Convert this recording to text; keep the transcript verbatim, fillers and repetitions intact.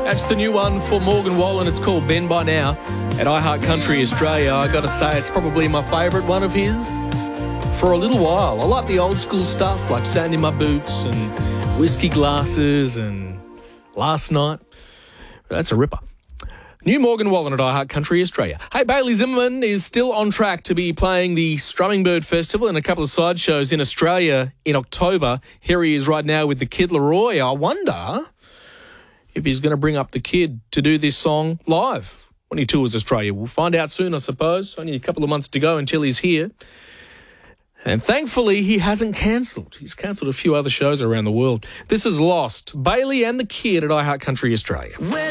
That's the new one for Morgan Wallen. It's called Ben By Now at iHeart Country Australia. I got to say, it's probably my favourite one of his for a little while. I like the old school stuff like Sand in My Boots and Whiskey Glasses and Last Night. That's a ripper. New Morgan Wallen at iHeart Country Australia. Hey, Bailey Zimmerman is still on track to be playing the Strumming Bird Festival and a couple of sideshows in Australia in October. Here he is right now with the Kid Laroi. I wonder if he's going to bring up the kid to do this song live when he tours Australia. We'll find out soon, I suppose. Only a couple of months to go until he's here. And thankfully, he hasn't cancelled. He's cancelled a few other shows around the world. This is Lost. Bailey and the Kid at iHeart Country Australia.